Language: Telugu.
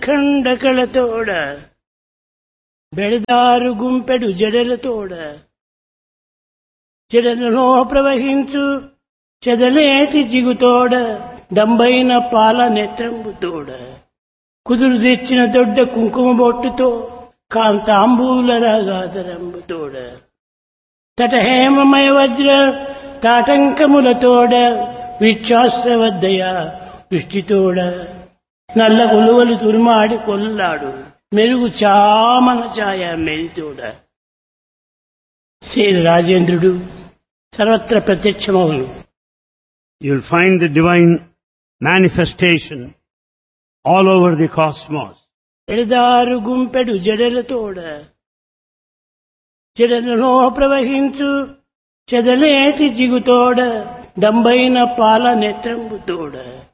ఖండకళతోడ బెడదారు గుంపెడు జడలతోడ జడలలో ప్రవహించు చెదలేటి జిగుతోడ డంబైన పాల నెత్రంబుతోడ కుదురు తెచ్చిన దొడ్డ కుంకుమ బొట్టుతో కాంతాంబూల రాగాదరంబుతోడ తటహేమమయ వజ్ర తాటంకములతోడ విచ్ఛాస్త్రవద్దయ దృష్టితోడ నల్ల కొలువలు తురుమాడి కొల్లాడు మెరుగు చామన ఛాయ మెరితోడ శ్రీ రాజేంద్రుడు సర్వత్ర ప్రత్యక్షమవును. You'll find the divine manifestation all over the cosmos. ఎడదారు గుంపెడు జడలతోడ జడలలో ప్రవహించు చెదలేటి జిగుతోడ డంబైన పాల నెత్రంబుతోడ